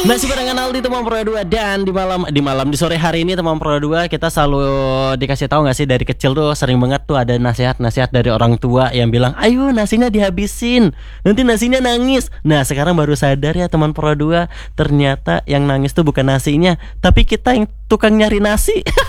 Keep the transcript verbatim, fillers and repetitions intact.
Masih barengan Aldi teman Pro dua. Dan di malam di malam di sore hari ini teman Pro dua, kita selalu dikasih tahu nggak sih, dari kecil tuh sering banget tuh ada nasihat-nasihat dari orang tua yang bilang, ayo nasinya dihabisin, nanti nasinya nangis. Nah sekarang baru sadar ya teman Pro dua, ternyata yang nangis tuh bukan nasinya, tapi kita yang tukang nyari nasi.